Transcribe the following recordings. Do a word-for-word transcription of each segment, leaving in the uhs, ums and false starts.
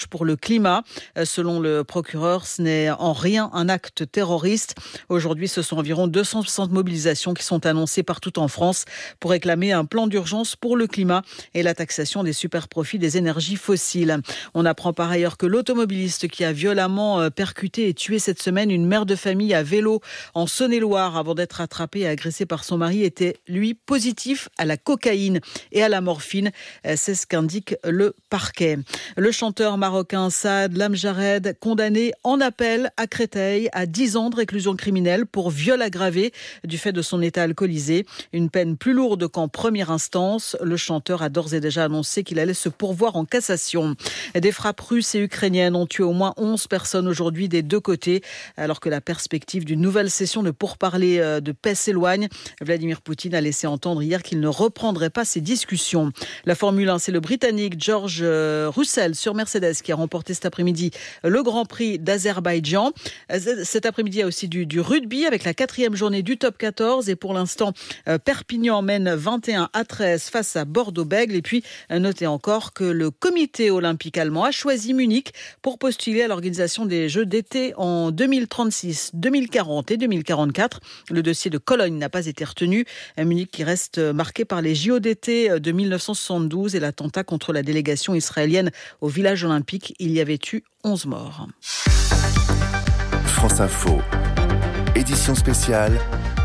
marche pour le climat. Selon le procureur, ce n'est en rien un acte terroriste. Aujourd'hui, ce sont environ deux cent soixante mobilisations qui sont annoncées partout en France pour réclamer un plan d'urgence pour le climat et la taxation des superprofits des énergies fossiles. On apprend par ailleurs que l'automobiliste qui a violemment percuté et tué cette semaine une mère de famille à vélo en Saône-et-Loire avant d'être attrapé et agressé par son mari était, lui, positif à la cocaïne et à la morphine. C'est ce qu'indique le parquet. Le chanteur marocain Saad Lamjared, condamné en appel à Créteil à dix ans de réclusion criminelle pour viol aggravé du fait de son état alcoolisé. Une peine plus lourde qu'en première instance. Le chanteur a d'ores et déjà annoncé qu'il allait se pourvoir en cassation. Des frappes russes et ukrainiennes ont tué au moins onze personnes aujourd'hui des deux côtés, alors que la perspective d'une nouvelle session de pourparlers de paix s'éloigne. Vladimir Poutine a laissé entendre hier qu'il ne reprendrait pas ces discussions. La Formule un, c'est le Britannique George Russell sur Mercedes qui a remporté cet après-midi le Grand Prix d'Azerbaïdjan. Cet après-midi, il y a aussi du, du rugby avec la quatrième journée du top quatorze. Et pour l'instant, Perpignan mène vingt et un à treize face à Bordeaux-Bègles. Et puis, notez encore que le comité olympique allemand a choisi Munich pour postuler à l'organisation des Jeux d'été en deux mille trente-six, deux mille quarante et deux mille quarante-quatre. Le dossier de Cologne n'a pas été retenu. Munich qui reste marqué par les J O d'été de mille neuf cent soixante-douze et l'attentat contre la délégation israélienne au village olympique. Il y avait eu onze morts. France Info, édition spéciale,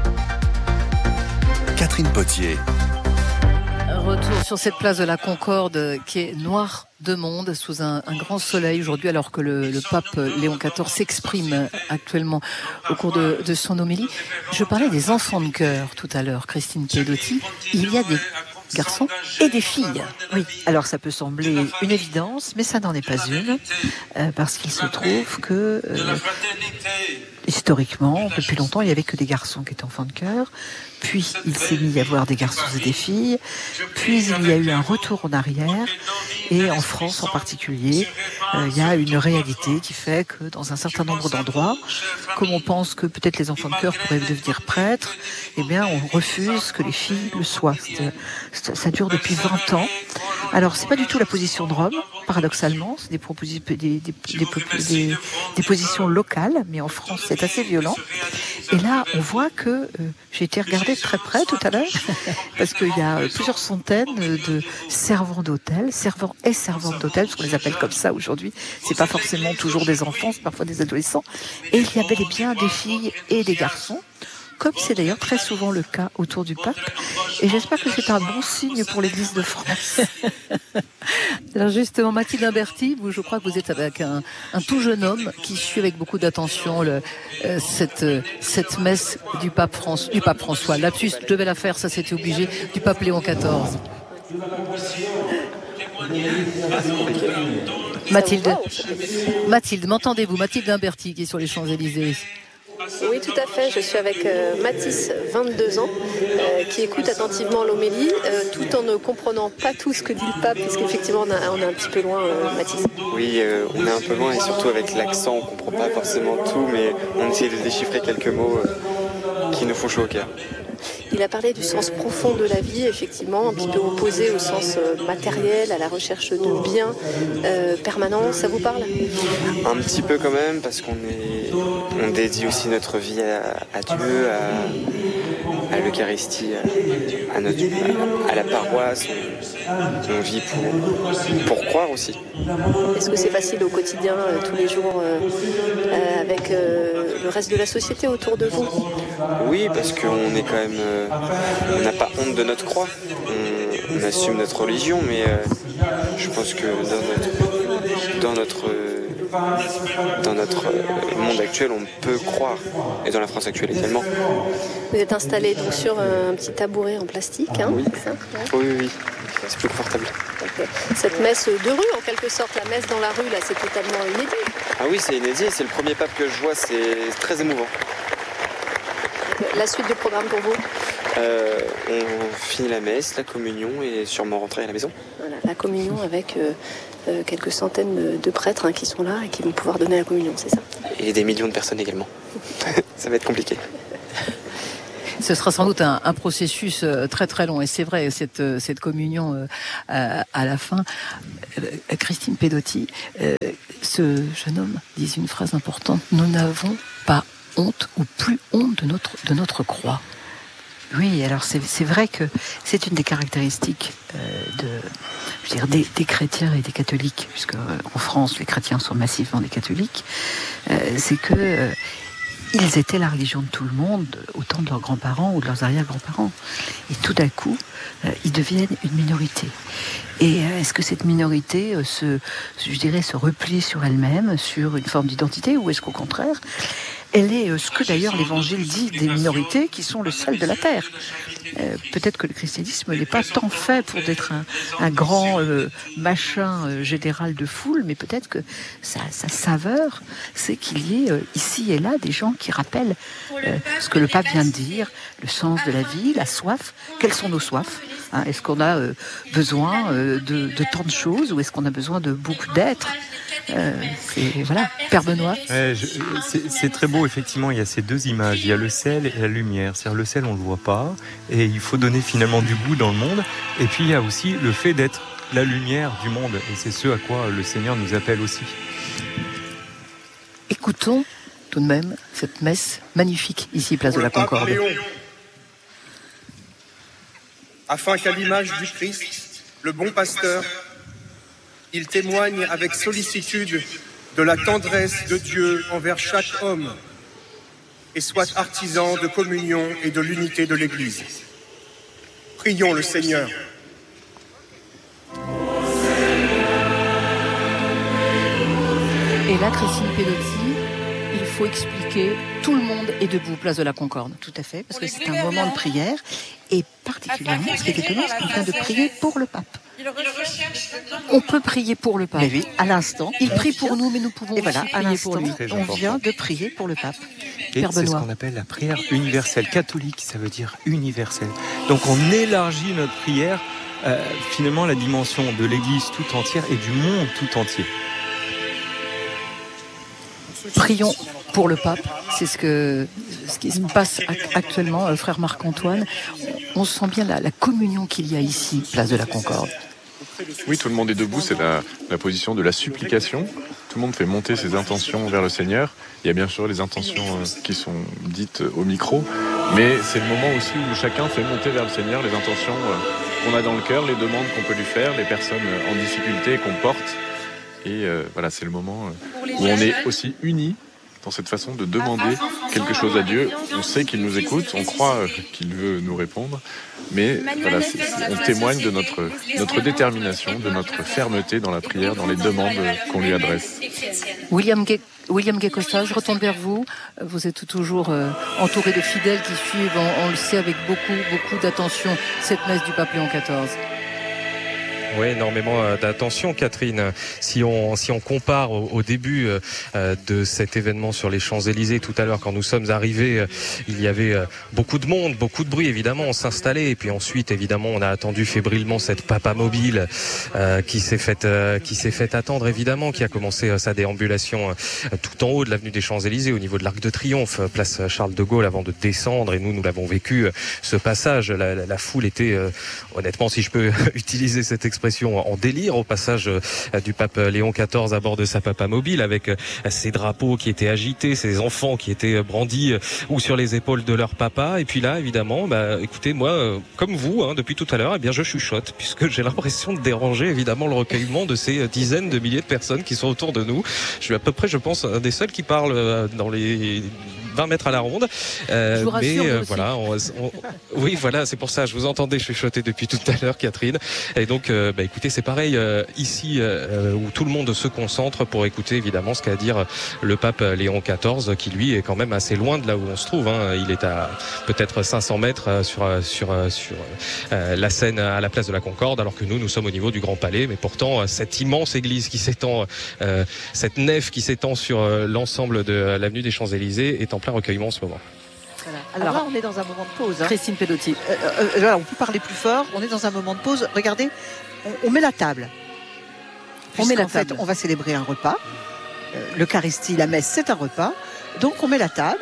Catherine Potier. Retour sur cette place de la Concorde qui est noire de monde sous un, un grand soleil aujourd'hui alors que le, le pape Léon quatorze s'exprime actuellement au cours de, de son homélie. Je parlais des enfants de cœur tout à l'heure, Christine Pedotti. Il y a des garçons et des filles. Oui, alors ça peut sembler une évidence, mais ça n'en est pas une, euh, parce qu'il se trouve que euh, historiquement, depuis longtemps, il n'y avait que des garçons qui étaient enfants de cœur, puis il s'est mis à y avoir des garçons et des filles, puis il y a eu un retour en arrière, et en France en particulier, euh, il y a une réalité qui fait que dans un certain nombre d'endroits, comme on pense que peut-être les enfants de cœur pourraient devenir prêtres, eh bien on refuse que les filles le soient. C'est, ça dure depuis vingt ans. Alors c'est pas du tout la position de Rome, paradoxalement, c'est des, proposi- des, des, des, des, des positions locales, mais en France c'est assez violent. Et là on voit que, euh, j'ai été regarder de très près tout à l'heure, parce qu'il y a plusieurs centaines de servants d'hôtel, servants et servantes d'hôtel, parce qu'on les appelle comme ça aujourd'hui, c'est pas forcément toujours des enfants, c'est parfois des adolescents, et il y a bel et bien des filles et des garçons, comme c'est d'ailleurs très souvent le cas autour du pape, et j'espère que c'est un bon signe pour l'Église de France. Alors justement, Mathilde Imberti, vous, je crois que vous êtes avec un, un tout jeune homme qui suit avec beaucoup d'attention le, euh, cette, euh, cette messe du pape, France, du pape François. Lapsus, je devais la faire, ça c'était obligé, du pape Léon quatorze. Mathilde, Mathilde, m'entendez-vous? Mathilde Imberti qui est sur les Champs-Élysées. Oui, tout à fait. Je suis avec euh, Mathis, vingt-deux ans, euh, qui écoute attentivement l'homélie, euh, tout en ne comprenant pas tout ce que dit le pape, puisqu'effectivement, on, a, on est un petit peu loin, euh, Mathis. Oui, euh, on est un peu loin, et surtout avec l'accent, on ne comprend pas forcément tout, mais on essaie de déchiffrer quelques mots euh, qui nous font chaud au cœur. Il a parlé du sens profond de la vie, effectivement, un petit peu opposé au sens matériel, à la recherche de biens euh, permanents. Ça vous parle? Un petit peu quand même, parce qu'on est, on dédie aussi notre vie à, à Dieu, à, à l'Eucharistie, à, à, notre, à, à la paroisse. On, on vit pour, pour croire aussi. Est-ce que c'est facile au quotidien, euh, tous les jours, euh, euh, avec euh, le reste de la société autour de vous? Oui, parce qu'on est quand même... Euh, on n'a pas honte de notre croix. On, on assume notre religion, mais euh, je pense que dans notre, dans notre, dans notre monde actuel, on peut croire. Et dans la France actuelle également. Vous êtes installé donc sur un petit tabouret en plastique, hein? Oui. Ça, ouais. oui, oui, oui. C'est plus confortable. Okay. Cette messe de rue, en quelque sorte, la messe dans la rue, là, c'est totalement inédit. Ah oui, c'est inédit. C'est le premier pape que je vois. C'est très émouvant. La suite du programme pour vous? euh, On finit la messe, la communion et sûrement rentrer à la maison. Voilà, la communion avec euh, euh, quelques centaines de, de prêtres hein, qui sont là et qui vont pouvoir donner la communion, c'est ça? Et des millions de personnes également. Ça va être compliqué. Ce sera sans doute un, un processus très très long. Et c'est vrai, cette, cette communion euh, à, à la fin. Euh, Christine Pedotti, euh, ce jeune homme dit une phrase importante. Nous n'avons pas honte ou plus honte de notre, de notre croix. Oui, alors c'est, c'est vrai que c'est une des caractéristiques euh, de, je veux dire, des, des chrétiens et des catholiques, puisque euh, en France les chrétiens sont massivement des catholiques. Euh, c'est que euh, ils étaient la religion de tout le monde, autant de leurs grands-parents ou de leurs arrière-grands-parents. Et tout d'un coup, euh, ils deviennent une minorité. Et euh, est-ce que cette minorité euh, se, je dirais, se replie sur elle-même, sur une forme d'identité, ou est-ce qu'au contraire, elle est euh, ce que d'ailleurs l'Évangile dit des minorités qui sont le sel de la terre. Euh, peut-être que le christianisme n'est pas tant fait pour être un, un grand euh, machin euh, général de foule, mais peut-être que sa, sa saveur, c'est qu'il y ait euh, ici et là des gens qui rappellent euh, ce que le pape vient de dire, le sens de la vie, la soif. Quelles sont nos soifs, hein? Est-ce qu'on a euh, besoin euh, de, de tant de choses, ou est-ce qu'on a besoin de beaucoup d'êtres? Euh, c'est, voilà, Père Benoît. Ouais, je, c'est, c'est très beau, effectivement. Il y a ces deux images. Il y a le sel et la lumière. C'est-à-dire, le sel, on le voit pas, et il faut donner finalement du goût dans le monde. Et puis il y a aussi le fait d'être la lumière du monde, et c'est ce à quoi le Seigneur nous appelle aussi. Écoutons tout de même cette messe magnifique ici, place de la Concorde. Afin qu'à l'image du Christ, le bon pasteur, il témoigne avec sollicitude de la tendresse de Dieu envers chaque homme et soit artisan de communion et de l'unité de l'Église. Prions le Seigneur. Et là, Christine Pedotti, il faut expliquer, tout le monde est debout, place de la Concorde. Tout à fait, parce que c'est un moment de prière, et particulièrement, ce qui est étonnant, c'est qu'on vient de prier pour le pape. On peut prier pour le pape. Mais oui, à l'instant. Il prie pour nous, mais nous pouvons et aussi voilà, à prier pour lui. on vient de prier pour le pape. Et c'est ce qu'on appelle la prière universelle. Catholique, ça veut dire universelle. Donc on élargit notre prière, euh, finalement, à la dimension de l'Église tout entière et du monde tout entier. Prions pour le pape, c'est ce, que, ce qui se passe actuellement, frère Marc-Antoine. On sent bien la, la communion qu'il y a ici, place de la Concorde. Oui, tout le monde est debout, c'est la, la position de la supplication. Tout le monde fait monter ses intentions vers le Seigneur. Il y a bien sûr les intentions euh, qui sont dites au micro, mais c'est le moment aussi où chacun fait monter vers le Seigneur les intentions euh, qu'on a dans le cœur, les demandes qu'on peut lui faire, les personnes en difficulté qu'on porte. Et euh, voilà, c'est le moment euh, où on est aussi unis dans cette façon de demander quelque chose à Dieu. On sait qu'il nous écoute, on croit euh, qu'il veut nous répondre, mais voilà, c'est, c'est, on témoigne de notre, notre détermination, de notre fermeté dans la prière, dans les demandes qu'on lui adresse. William Gay, William Gay-Costa, je retourne vers vous. Vous êtes toujours euh, entouré de fidèles qui suivent, on, on le sait, avec beaucoup, beaucoup d'attention, cette messe du pape Léon quatorze. Oui, énormément d'attention, Catherine. Si on si on compare au, au début euh, de cet événement sur les Champs-Élysées tout à l'heure, quand nous sommes arrivés, euh, il y avait euh, beaucoup de monde, beaucoup de bruit. Évidemment, on s'installait, et puis ensuite, évidemment, on a attendu fébrilement cette papa mobile euh, qui s'est fait euh, qui s'est fait attendre, évidemment, qui a commencé euh, sa déambulation euh, tout en haut de l'avenue des Champs-Élysées, au niveau de l'Arc de Triomphe, place Charles de Gaulle, avant de descendre. Et nous, nous l'avons vécu, euh, ce passage. La, la, la foule était, euh, honnêtement, si je peux utiliser cette expression, en délire au passage du pape Léon quatorze à bord de sa papa mobile, avec ses drapeaux qui étaient agités, ses enfants qui étaient brandis ou sur les épaules de leur papa. Et puis là, évidemment, bah, écoutez, moi, comme vous, hein, depuis tout à l'heure, eh bien, je chuchote, puisque j'ai l'impression de déranger évidemment le recueillement de ces dizaines de milliers de personnes qui sont autour de nous. Je suis à peu près, je pense, un des seuls qui parle dans les vingt mètres à la ronde. Euh, je vous rassure, mais euh, voilà, on, on, oui, voilà, c'est pour ça. Je vous entendais chuchoter depuis tout à l'heure, Catherine. Et donc, euh, bah, écoutez, c'est pareil euh, ici euh, où tout le monde se concentre pour écouter évidemment ce qu'a à dire le pape Léon quatorze, qui lui est quand même assez loin de là où on se trouve. Hein. Il est à peut-être cinq cents mètres sur sur sur euh, la scène à la place de la Concorde, alors que nous, nous sommes au niveau du Grand Palais. Mais pourtant, cette immense église qui s'étend, euh, cette nef qui s'étend sur euh, l'ensemble de l'avenue des Champs-Élysées est en plein recueillement en ce moment. Voilà. Alors, Alors là, on est dans un moment de pause. Hein. Christine Pedotti. Euh, euh, voilà, on peut parler plus fort. On est dans un moment de pause. Regardez, on, on met la table. On met la en fait, table. on va célébrer un repas. Euh, L'Eucharistie, la messe, c'est un repas. Donc, on met la table.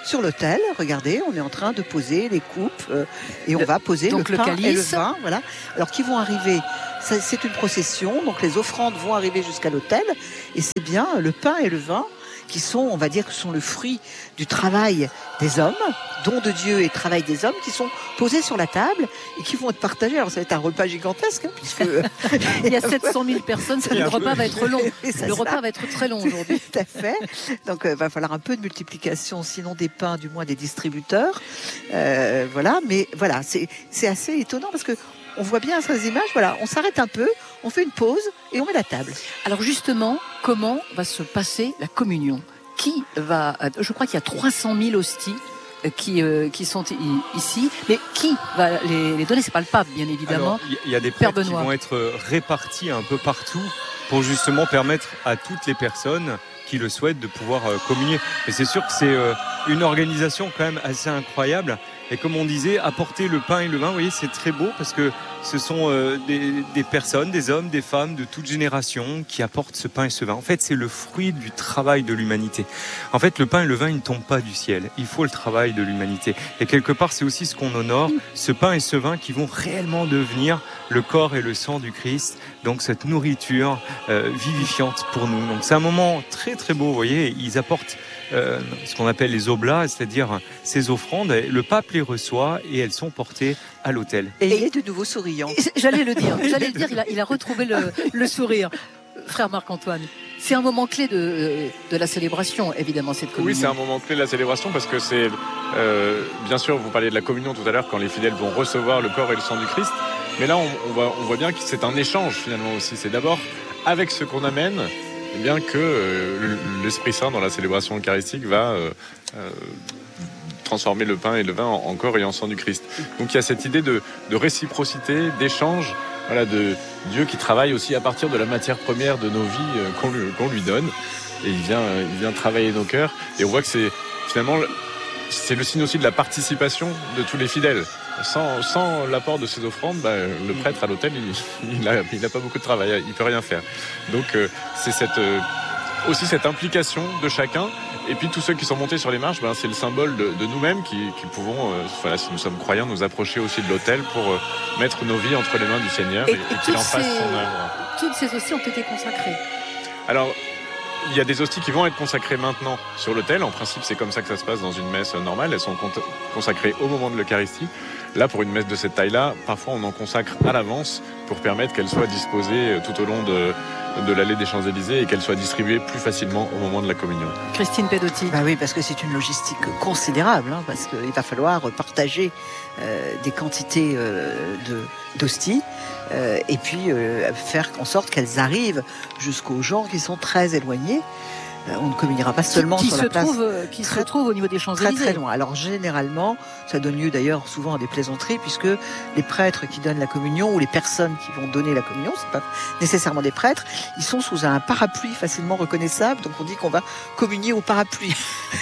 sur l'autel. Regardez, on est en train de poser les coupes euh, et on le, va poser le pain le et le vin. Voilà. Alors qui vont arriver, ça, c'est une procession, donc les offrandes vont arriver jusqu'à l'autel et c'est bien le pain et le vin qui sont, on va dire, que sont le fruit du travail des hommes, don de Dieu et travail des hommes, qui sont posés sur la table et qui vont être partagés. Alors ça va être un repas gigantesque, hein, puisque il y a sept cent mille personnes, le repas va être long. Le le repas va être très long aujourd'hui. Tout à fait. Donc il euh, va falloir un peu de multiplication, sinon des pains, du moins des distributeurs. Euh, voilà, mais voilà, c'est, c'est assez étonnant parce que on voit bien ces images, voilà, on s'arrête un peu, on fait une pause et on met la table. Alors justement, comment va se passer la communion ? Qui va, je crois qu'il y a trois cent mille hosties qui, euh, qui sont ici, mais qui va les, les donner ? C'est pas le pape, bien évidemment. Il y a des prêtres qui vont être répartis un peu partout pour justement permettre à toutes les personnes qui le souhaitent de pouvoir euh, communier. Et c'est sûr que c'est euh, une organisation quand même assez incroyable. Et comme on disait, apporter le pain et le vin, vous voyez, c'est très beau parce que ce sont euh, des, des personnes, des hommes, des femmes de toute génération qui apportent ce pain et ce vin. En fait, c'est le fruit du travail de l'humanité. En fait, le pain et le vin, ils ne tombent pas du ciel. Il faut le travail de l'humanité. Et quelque part, c'est aussi ce qu'on honore, ce pain et ce vin qui vont réellement devenir le corps et le sang du Christ. Donc, cette nourriture euh, vivifiante pour nous. Donc, c'est un moment très, très beau. Vous voyez, ils apportent Euh, ce qu'on appelle les oblats, c'est-à-dire ces offrandes. Le pape les reçoit et elles sont portées à l'autel. Et il est de nouveau souriant. J'allais le dire, j'allais le dire, il a, il a retrouvé le, le sourire. Frère Marc-Antoine, c'est un moment clé de, de la célébration, évidemment, cette communion. Oui, c'est un moment clé de la célébration parce que c'est, euh, bien sûr, vous parliez de la communion tout à l'heure, quand les fidèles vont recevoir le corps et le sang du Christ. Mais là, on, on, voit, on voit bien que c'est un échange finalement aussi. C'est d'abord avec ce qu'on amène, eh bien que euh, l'Esprit Saint dans la célébration eucharistique va euh, euh, transformer le pain et le vin en, en corps et en sang du Christ. Donc il y a cette idée de, de réciprocité, d'échange, voilà, de Dieu qui travaille aussi à partir de la matière première de nos vies euh, qu'on, lui, qu'on lui donne. Et il vient, euh, il vient travailler nos cœurs. Et on voit que c'est finalement c'est le signe aussi de la participation de tous les fidèles. Sans, sans l'apport de ces offrandes, bah, le prêtre à l'autel, il n'a il a pas beaucoup de travail, il peut rien faire. Donc euh, c'est cette, euh, aussi cette implication de chacun. Et puis tous ceux qui sont montés sur les marches, bah, c'est le symbole de, de nous-mêmes qui, qui pouvons, euh, voilà, si nous sommes croyants, nous approcher aussi de l'autel pour euh, mettre nos vies entre les mains du Seigneur et, et, et qu'il en fasse ces, son œuvre. Toutes ces hosties ont été consacrées. Alors, il y a des hosties qui vont être consacrées maintenant sur l'autel. En principe, c'est comme ça que ça se passe dans une messe normale. Elles sont consacrées au moment de l'Eucharistie. Là, pour une messe de cette taille-là, parfois on en consacre à l'avance pour permettre qu'elle soit disposée tout au long de, de l'allée des Champs-Élysées et qu'elle soit distribuée plus facilement au moment de la communion. Christine Pedotti. Bah oui, parce que c'est une logistique considérable, hein, parce qu'il va falloir partager euh, des quantités euh, de, d'hosties euh, et puis euh, faire en sorte qu'elles arrivent jusqu'aux gens qui sont très éloignés. On ne communiera pas seulement qui sur se la place. Trouve, qui très, se trouve au niveau des Champs-Élysées. Très très loin. Alors généralement, ça donne lieu d'ailleurs souvent à des plaisanteries, puisque les prêtres qui donnent la communion ou les personnes qui vont donner la communion, c'est pas nécessairement des prêtres, ils sont sous un parapluie facilement reconnaissable. Donc on dit qu'on va communier au parapluie.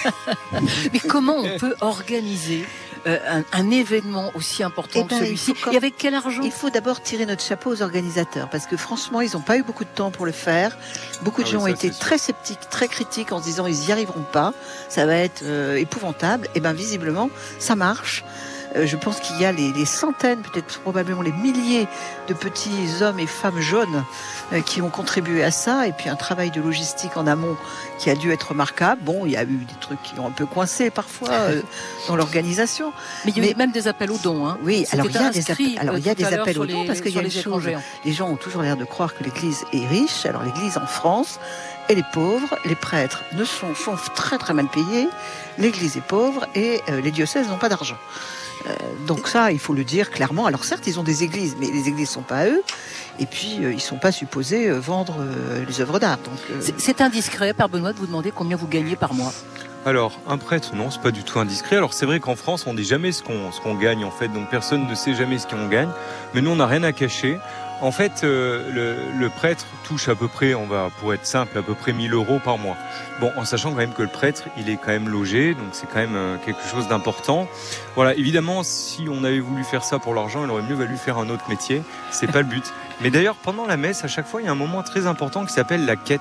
Mais comment on peut organiser Euh, un, un événement aussi important eh ben, que celui-ci comme... et avec quel argent ? Il faut d'abord tirer notre chapeau aux organisateurs parce que franchement ils n'ont pas eu beaucoup de temps pour le faire. Beaucoup de ah gens oui, ça, ont été très sceptiques, très critiques en se disant ils n'y arriveront pas, ça va être euh, épouvantable. Et bien visiblement ça marche. Euh, je pense qu'il y a les, les centaines, peut-être probablement les milliers de petits hommes et femmes jaunes euh, qui ont contribué à ça, et puis un travail de logistique en amont qui a dû être remarquable. Bon, il y a eu des trucs qui ont un peu coincé parfois euh, dans l'organisation. Mais il y a eu même des appels aux dons. Hein. Oui, C'était alors il y a des, appels, alors, il y a des appels aux les, dons parce qu'il y a une chose. Les gens ont toujours l'air de croire que l'Église est riche. Alors l'Église en France, elle est pauvre, les prêtres ne sont, sont très très mal payés, l'Église est pauvre et euh, les diocèses n'ont pas d'argent. Euh, donc ça, il faut le dire clairement. Alors certes, ils ont des églises, mais les églises ne sont pas à eux. Et puis, euh, ils ne sont pas supposés euh, vendre euh, les œuvres d'art. Donc, euh... c'est, c'est indiscret, Père Benoît, de vous demander combien vous gagnez par mois. Alors, un prêtre, non, c'est pas du tout indiscret. Alors, c'est vrai qu'en France, on ne dit jamais ce qu'on, ce qu'on gagne, en fait. Donc, personne ne sait jamais ce qu'on gagne. Mais nous, on n'a rien à cacher. En fait, euh, le, le prêtre touche à peu près, on va, pour être simple, à peu près mille euros par mois. Bon, en sachant quand même que le prêtre, il est quand même logé, donc c'est quand même euh, quelque chose d'important. Voilà, évidemment, si on avait voulu faire ça pour l'argent, il aurait mieux valu faire un autre métier. C'est pas le but. Mais d'ailleurs, pendant la messe, à chaque fois, il y a un moment très important qui s'appelle la quête.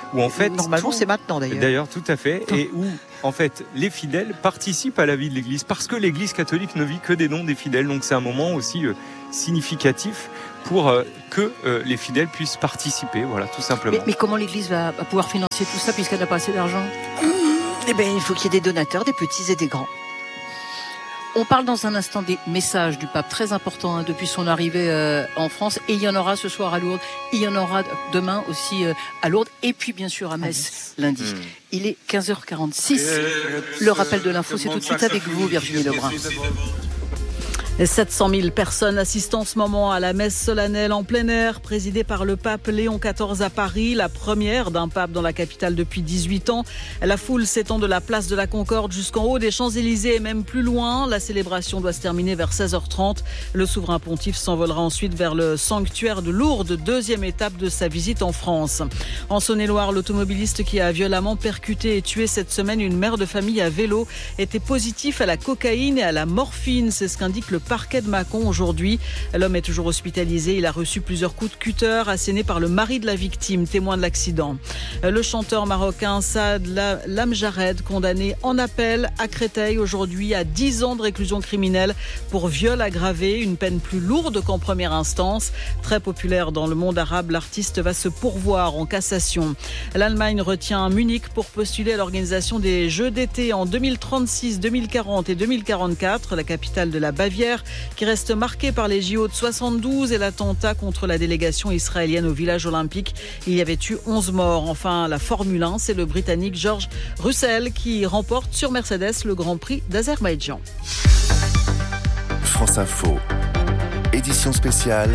où en fait normalement tout, c'est maintenant d'ailleurs. D'ailleurs, tout à fait, et où en fait les fidèles participent à la vie de l'Église parce que l'Église catholique ne vit que des dons des fidèles. Donc c'est un moment aussi euh, significatif pour euh, que euh, les fidèles puissent participer, voilà, tout simplement. Mais, mais comment l'Église va, va pouvoir financer tout ça puisqu'elle n'a pas assez d'argent ? Eh bien, il faut qu'il y ait des donateurs, des petits et des grands. On parle dans un instant des messages du pape, très important hein, depuis son arrivée euh, en France. Et il y en aura ce soir à Lourdes, il y en aura demain aussi euh, à Lourdes, et puis bien sûr à Metz lundi. Mmh. Il est quinze heures quarante-six. Le rappel de l'info, c'est tout de suite avec vous, Virginie Lebrun. sept cent mille personnes assistent en ce moment à la messe solennelle en plein air, présidée par le pape Léon quatorze à Paris, la première d'un pape dans la capitale depuis dix-huit ans. La foule s'étend de la place de la Concorde jusqu'en haut des Champs-Élysées et même plus loin. La célébration doit se terminer vers seize heures trente. Le souverain pontife s'envolera ensuite vers le sanctuaire de Lourdes, deuxième étape de sa visite en France. En Saône-et-Loire, l'automobiliste qui a violemment percuté et tué cette semaine une mère de famille à vélo était positif à la cocaïne et à la morphine. C'est ce qu'indique le parquet de Mâcon aujourd'hui. L'homme est toujours hospitalisé. Il a reçu plusieurs coups de cutter assénés par le mari de la victime, témoin de l'accident. Le chanteur marocain Saad Lamjared, condamné en appel à Créteil aujourd'hui à dix ans de réclusion criminelle pour viol aggravé, une peine plus lourde qu'en première instance. Très populaire dans le monde arabe, l'artiste va se pourvoir en cassation. L'Allemagne retient Munich pour postuler à l'organisation des Jeux d'été en deux mille trente-six, deux mille quarante et deux mille quarante-quatre, la capitale de la Bavière, qui reste marqué par les J O de soixante-douze et l'attentat contre la délégation israélienne au village olympique. Il y avait eu onze morts. Enfin, la Formule un, c'est le Britannique George Russell qui remporte sur Mercedes le Grand Prix d'Azerbaïdjan. France Info, édition spéciale,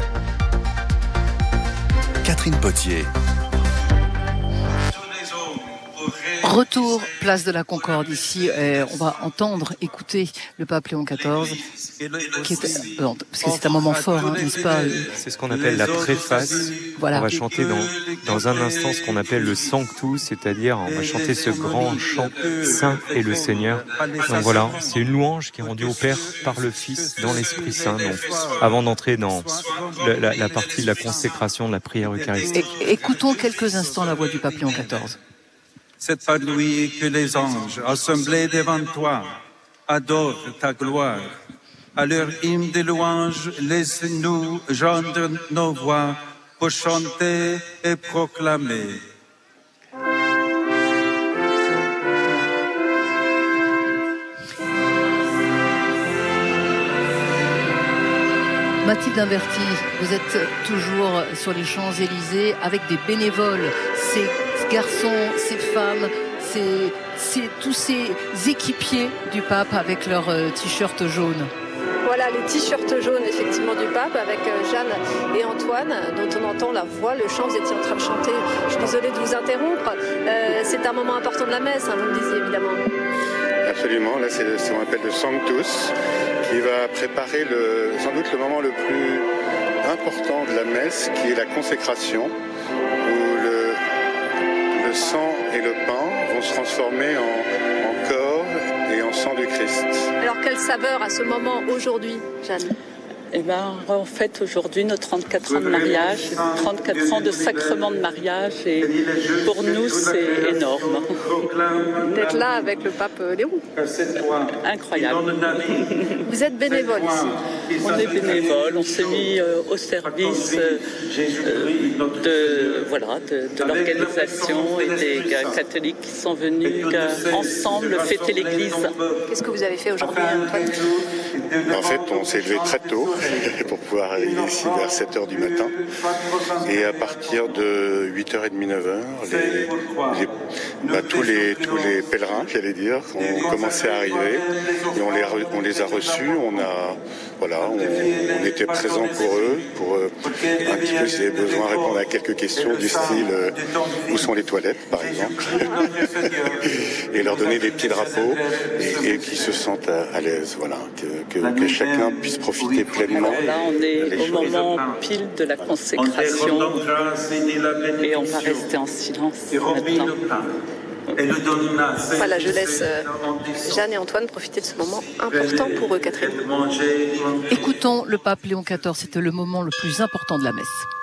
Catherine Potier. Retour, place de la Concorde ici. Euh, on va entendre, écouter le pape Léon quatorze, qui est, euh, parce que c'est un moment fort, hein, n'est-ce pas ? C'est ce qu'on appelle la préface. Voilà. On va chanter dans, dans un instant ce qu'on appelle le Sanctus, c'est-à-dire on va chanter ce grand chant Saint est le Seigneur. Donc voilà, c'est une louange qui est rendue au Père par le Fils dans l'Esprit Saint. Donc, avant d'entrer dans la, la, la partie de la consécration de la prière eucharistique. É- écoutons quelques instants la voix du pape Léon quatorze. C'est par lui que les anges, assemblés devant toi, adorent ta gloire. À leur hymne de louange, laisse-nous joindre nos voix pour chanter et proclamer. Mathilde Inverti, vous êtes toujours sur les Champs-Élysées avec des bénévoles, ces garçons, ces femmes, ces, ces, tous ces équipiers du pape avec leurs euh, t-shirts jaunes. Voilà les t-shirts jaunes effectivement du pape avec Jeanne et Antoine dont on entend la voix, le chant, vous étiez en train de chanter, je suis désolée de vous interrompre, euh, c'est un moment important de la messe, hein, vous le disiez évidemment. Absolument, là c'est ce qu'on appelle le Sanctus qui va préparer le, sans doute le moment le plus important de la messe qui est la consécration où le, le sang et le pain vont se transformer en, en corps et en sang du Christ. Alors quelle saveur à ce moment aujourd'hui, Jeanne ? Eh bien, on fête aujourd'hui nos trente-quatre ans de mariage, trente-quatre ans de sacrement de mariage, et pour nous, c'est énorme. D'être là avec le pape Léon. Incroyable. Vous êtes bénévole ici. On est bénévole, on s'est mis euh, au service euh, de, voilà, de, de l'organisation et des gars catholiques qui sont venus euh, ensemble fêter l'église. Qu'est-ce que vous avez fait aujourd'hui, Antoine ? En fait, on s'est levé très tôt pour pouvoir arriver ici vers sept heures du matin. Et à partir de huit heures trente, neuf heures, les, les, bah, tous, les, tous les pèlerins, j'allais dire, ont commencé à arriver. Et on les, on les a reçus. On, a, voilà, on, on était présents pour eux, pour euh, un petit peu s'ils avaient besoin répondre à quelques questions du style euh, où sont les toilettes, par exemple. Et leur donner des petits drapeaux et, et qu'ils se sentent à, à l'aise. Voilà, que, que, que chacun puisse profiter pleinement. Alors là, on est au moment pile de la consécration et on va rester en silence maintenant. Voilà, je laisse euh, Jeanne et Antoine profiter de ce moment important pour eux, Catherine. Écoutons le pape Léon quatorze, c'était le moment le plus important de la messe.